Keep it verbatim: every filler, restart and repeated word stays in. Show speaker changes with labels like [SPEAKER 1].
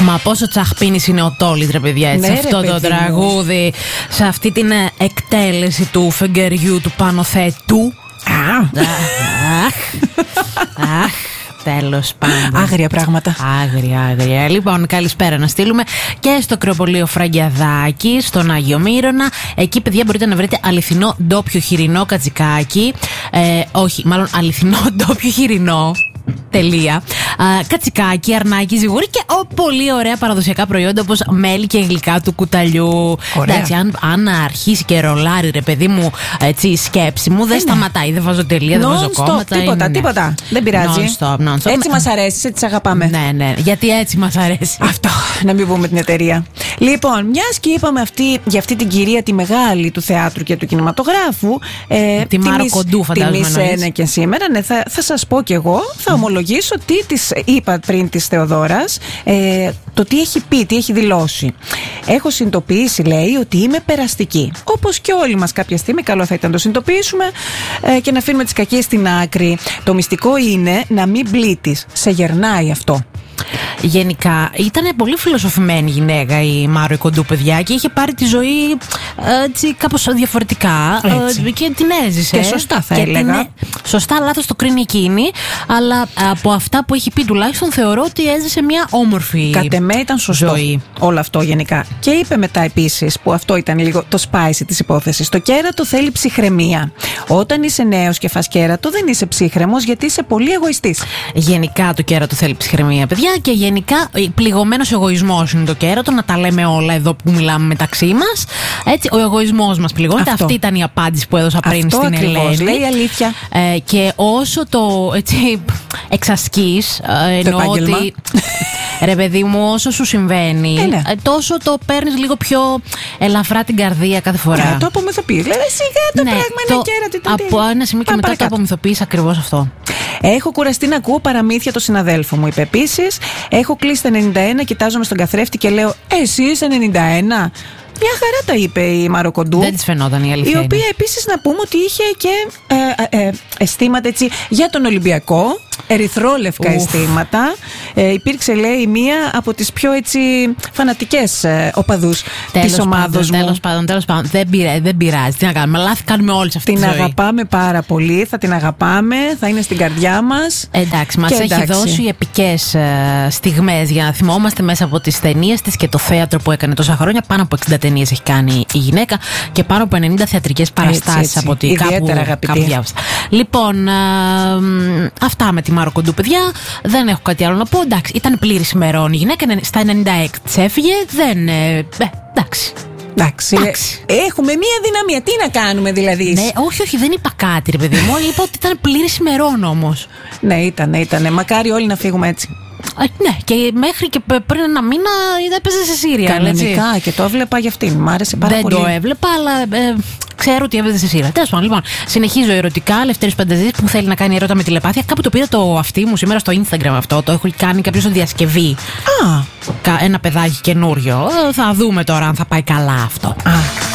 [SPEAKER 1] Μα πόσο τσαχπίνης είναι ο Τόλης, ρε παιδιά, έτσι,
[SPEAKER 2] Ναι,
[SPEAKER 1] αυτό
[SPEAKER 2] ρε,
[SPEAKER 1] το
[SPEAKER 2] παιδί
[SPEAKER 1] τραγούδι, σε αυτή την εκτέλεση του φεγγεριού του Πανοθέτου. Αχ, αχ, τέλος πάντων.
[SPEAKER 2] Άγρια πράγματα.
[SPEAKER 1] Άγρια, άγρια. Λοιπόν, καλησπέρα να στείλουμε και στο κρεοπολείο Φραγκιαδάκη, στον Άγιο Μύρωνα. Εκεί, παιδιά, μπορείτε να βρείτε αληθινό ντόπιο χοιρινό κατσικάκι. Ε, όχι, μάλλον αληθινό ντόπιο χοιρινό. Τελεία. Α, κατσικάκι, αρνάκι, ζυγούρι και ο, πολύ ωραία παραδοσιακά προϊόντα όπως μέλι και γλυκά του κουταλιού.
[SPEAKER 2] Ωραία.
[SPEAKER 1] Εντάξει, αν, αν αρχίσει και ρολάρει, ρε παιδί μου, έτσι, η σκέψη μου δεν
[SPEAKER 2] ναι.
[SPEAKER 1] σταματάει. Δεν βάζω τελεία, δεν βάζω κόμματα.
[SPEAKER 2] Τίποτα,
[SPEAKER 1] είναι, ναι.
[SPEAKER 2] τίποτα. Δεν πειράζει.
[SPEAKER 1] Non-stop, non-stop.
[SPEAKER 2] Έτσι μας αρέσει, έτσι αγαπάμε.
[SPEAKER 1] Ναι, ναι, γιατί έτσι μας αρέσει.
[SPEAKER 2] Αυτό, να μην πούμε την εταιρεία. Λοιπόν, μιας και είπαμε αυτή, για αυτή την κυρία τη μεγάλη του θεάτρου και του κινηματογράφου. Ε,
[SPEAKER 1] τη Μάρο Κοντού, φαντάζομαι.
[SPEAKER 2] Τιμή και σήμερα, ναι, θα, θα σας πω κι εγώ, θα ομολογήσω τι της είπα πριν της Θεοδόρας, ε, το τι έχει πει, τι έχει δηλώσει. Έχω συνειδητοποιήσει, λέει, ότι είμαι περαστική. Όπως και όλοι μας κάποια στιγμή, καλό θα ήταν να το συνειδητοποιήσουμε ε, και να αφήνουμε τις κακίες στην άκρη. Το μυστικό είναι να μην πλήττεις. Σε γερνάει αυτό.
[SPEAKER 1] Γενικά ήταν πολύ φιλοσοφημένη γυναίκα η Μάρο Κοντού, παιδιά, και είχε πάρει τη ζωή έτσι κάπως διαφορετικά
[SPEAKER 2] έτσι.
[SPEAKER 1] Και την έζησε.
[SPEAKER 2] Και σωστά θα
[SPEAKER 1] και
[SPEAKER 2] έλεγα.
[SPEAKER 1] Την... Σωστά, λάθος το κρίνει εκείνη, αλλά από αυτά που έχει πει τουλάχιστον θεωρώ ότι έζησε μια όμορφη
[SPEAKER 2] Κατ' εμέ ήταν σωστό
[SPEAKER 1] ζωή.
[SPEAKER 2] Όλο αυτό γενικά. Και είπε μετά επίσης, που αυτό ήταν λίγο το spicy της υπόθεσης, το κέρατο θέλει ψυχραιμία. Όταν είσαι νέος και φας κέρατο δεν είσαι ψύχρεμος γιατί είσαι πολύ εγωιστής.
[SPEAKER 1] Γενικά το κέρατο θέλει ψυχραιμία, παιδιά, και γενικά πληγωμένος εγωισμός είναι το κέρατο, να τα λέμε όλα εδώ που μιλάμε μεταξύ μας. Έτσι, ο εγωισμός μας πληγώνεται.
[SPEAKER 2] Αυτό.
[SPEAKER 1] Αυτή ήταν η απάντηση που έδωσα πριν
[SPEAKER 2] αυτό
[SPEAKER 1] στην
[SPEAKER 2] ακριβώς,
[SPEAKER 1] Ελένη.
[SPEAKER 2] λέει αλήθεια.
[SPEAKER 1] Ε, και όσο το έτσι, εξασκείς, ε, εννοώ ότι. Ρε παιδί μου, όσο σου συμβαίνει,
[SPEAKER 2] ε, ναι.
[SPEAKER 1] ε, τόσο το παίρνεις λίγο πιο ελαφρά την καρδία κάθε φορά.
[SPEAKER 2] Ναι, το απομυθοποιείς. Λέει σιγά το
[SPEAKER 1] ναι,
[SPEAKER 2] πράγμα είναι κέρατο.
[SPEAKER 1] Από ένα σημείο και μετά παρακάτω. Το απομυθοποιείς ακριβώς αυτό.
[SPEAKER 2] Έχω κουραστεί να ακούω παραμύθια των συναδέλφων μου, είπε επίσης. Έχω κλείσει τα ενενήντα ένα, κοιτάζομαι στον καθρέφτη και λέω εσύ είσαι ενενήντα ένα. Μια χαρά τα είπε η Μάρο Κοντού.
[SPEAKER 1] Δεν της φαινόταν η αλήθεια.
[SPEAKER 2] Η οποία επίσης να πούμε ότι είχε και ε, ε, ε, αισθήματα έτσι, για τον Ολυμπιακό. Ερυθρόλευκα Ουφ. αισθήματα. Ε, υπήρξε, λέει, μία από τις πιο έτσι φανατικές ε, οπαδούς της ομάδος μου.
[SPEAKER 1] Τέλος πάντων, τέλος πάντων. Δεν πειράζει, δεν πειράζει. Τι να κάνουμε. Λάθη κάνουμε όλοι σε αυτή
[SPEAKER 2] την
[SPEAKER 1] τη ζωή.
[SPEAKER 2] Την αγαπάμε πάρα πολύ. Θα την αγαπάμε. Θα είναι στην καρδιά μας.
[SPEAKER 1] Εντάξει, μας έχει
[SPEAKER 2] εντάξει.
[SPEAKER 1] δώσει επικές ε, στιγμές για να θυμόμαστε μέσα από τις ταινίες της και το θέατρο που έκανε τόσα χρόνια. Πάνω από εξήντα ταινίες έχει κάνει η γυναίκα και πάνω από ενενήντα θεατρικές παραστάσεις έτσι, έτσι. από ό,τι κάπου, κάπου διάβασα. Λοιπόν, ε, αυτά με τη Μάρο Κοντού, παιδιά. Δεν έχω κάτι άλλο να πω. Εντάξει, ήταν πλήρης ημερών η γυναίκα. Στα ενενήντα έξι έφυγε. Δεν. Ε, ε, εντάξει.
[SPEAKER 2] Εντάξει. Έχουμε μία δυναμία. Τι να κάνουμε δηλαδή.
[SPEAKER 1] Ναι, όχι, όχι, δεν είπα κάτι, ρε παιδί μου. Είπα ότι ήταν πλήρης ημερών όμως.
[SPEAKER 2] Ναι, ήταν, ήταν. Μακάρι όλοι να φύγουμε έτσι.
[SPEAKER 1] Ναι, και μέχρι και πριν ένα μήνα έπαιζε σε Σύρια.
[SPEAKER 2] Κανονικά, έτσι. Και το έβλεπα για αυτήν. Μ' άρεσε πάρα
[SPEAKER 1] δεν
[SPEAKER 2] πολύ.
[SPEAKER 1] Δεν το έβλεπα, αλλά ε, ξέρω ότι έπαιζε σε Σύρια. Τέλος πάντων, λοιπόν, συνεχίζω ερωτικά. Λευτέρης Πανταζής που θέλει να κάνει ερώτα με τηλεπάθεια. Κάπου το πήρα το αυτί μου σήμερα στο Instagram αυτό. Το έχω κάνει κάποιο στο διασκευή.
[SPEAKER 2] Α.
[SPEAKER 1] Ένα παιδάκι καινούριο. Ε, θα δούμε τώρα αν θα πάει καλά αυτό.
[SPEAKER 2] Α.